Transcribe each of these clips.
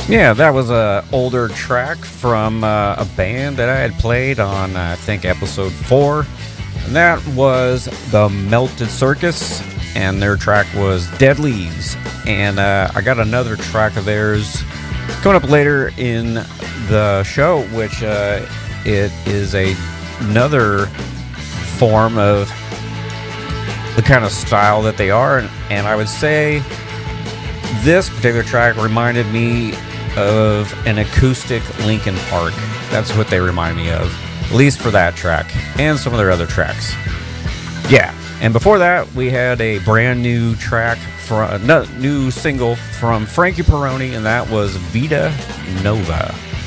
Yeah, that was a older track from a band that I had played on, I think, episode 4. And that was the Melted Circus, and their track was Dead Leaves. And I got another track of theirs coming up later in the show, which it is another form of the kind of style that they are. And I would say this particular track reminded me of an acoustic Linkin Park. That's what they remind me of, at least for that track and some of their other tracks. Yeah, and before that we had a brand new track from new single from Frankie Perrone, and that was Vita Nova.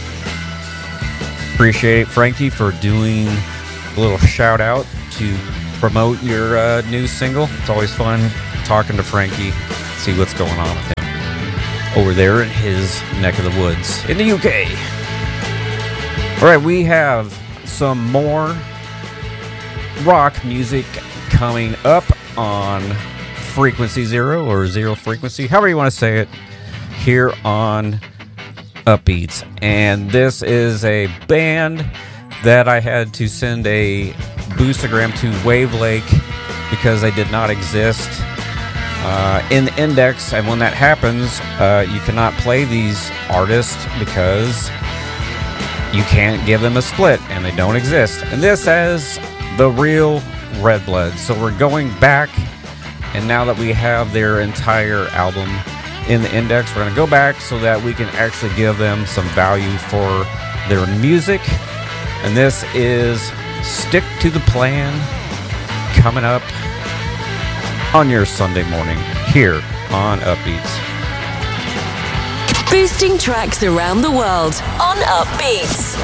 Appreciate Frankie for doing a little shout out to promote your new single. It's always fun talking to Frankie, see what's going on with him over there in his neck of the woods in the UK. All right, we have some more rock music coming up on Frequency Zero, or Zero Frequency, however you want to say it, here on Upbeats. And this is a band that I had to send a boostagram to Wave Lake because they did not exist in the index, and when that happens, you cannot play these artists because you can't give them a split, and they don't exist. And this is the real Red Blood. So we're going back, and now that we have their entire album in the index, we're going to go back so that we can actually give them some value for their music. And this is Stick to the Plan, coming up on your Sunday morning here on Upbeats. Boosting tracks around the world on Upbeats.